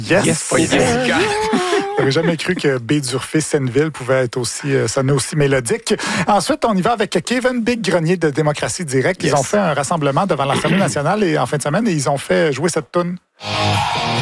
Yes! Pas Jessica. J'aurais jamais cru que Baie-d'Urfé-Senneville pouvait être aussi sonner aussi mélodique. Ensuite, on y va avec Kevin Big Grenier de Démocratie Directe. Ils ont fait un rassemblement devant l'Assemblée nationale et en fin de semaine et ils ont fait jouer cette toune.